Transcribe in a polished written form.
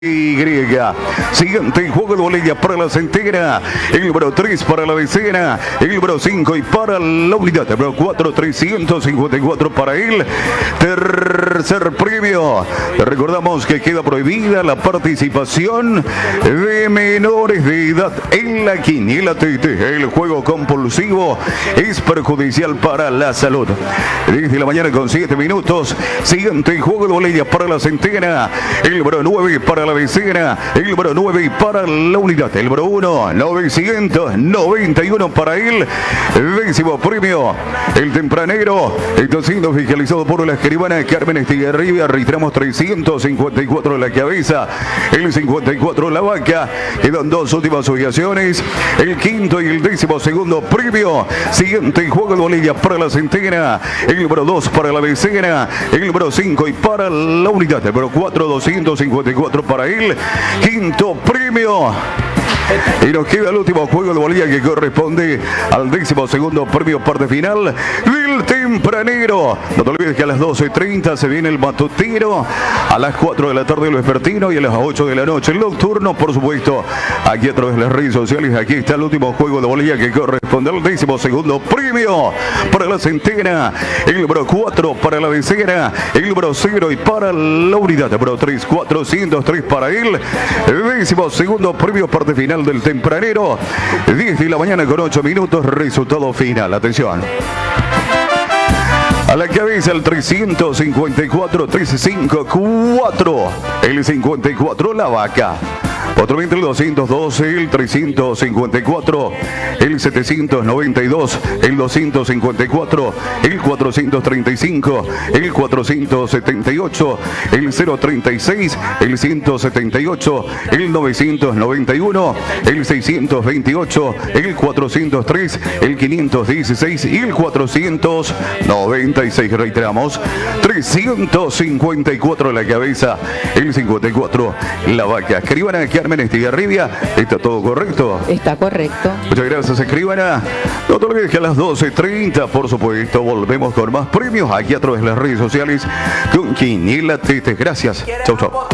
Siguiente juego de bolilla para la centena. El número 3 para la decena. El número 5 y para la unidad. El número 4, 354 para el tercer premio. Recordamos que queda prohibida la participación de menores de edad en la quiniela TT. El juego compulsivo es perjudicial para la salud. Desde la mañana con 7 minutos. Siguiente juego de bolilla para la centena. El número 9 para la decena, el número 9 para la unidad, el número 1, 991 para el décimo premio. El tempranero está siendo fiscalizado por la escribana Carmen Estigarribia. Reiteramos 354 la cabeza, el 54 la vaca. Quedan dos últimas ubicaciones, el quinto y el décimo segundo premio. Siguiente juego de bolilla para la centena, el número 2 para la decena, el número 5 y para la unidad, el número 4, 254 para el quinto premio. Y nos queda el último juego de bolilla que corresponde al décimo segundo premio, parte final del tempranero. No te olvides que a las 12:30 se viene el matutino, a las 4 de la tarde el vespertino y a las 8 de la noche el nocturno, por supuesto, aquí a través de las redes sociales. Aquí está el último juego de bolilla que corresponde al décimo segundo premio para la centena, el número 4 para la decena, el número 0 y para la unidad, el número 3, 403 para el décimo segundo premio, parte final del tempranero. 10 de la mañana con 8 minutos, resultado final. Atención. A la cabeza el 354, 354, el 54 la vaca. Otro el 212, el 354, el 792, el 254, el 435, el 478, el 036, el 178, el 991, el 628, el 403, el 516 y el 496. Reiteramos, 354 la cabeza, el 54 la vaca. Escriban Carmen Estigarribia, ¿está todo correcto? Está correcto. Muchas gracias, escribana. No te olvides que a las 12:30, por supuesto, volvemos con más premios aquí a través de las redes sociales con Quiniela TT. Gracias. Chau, chau.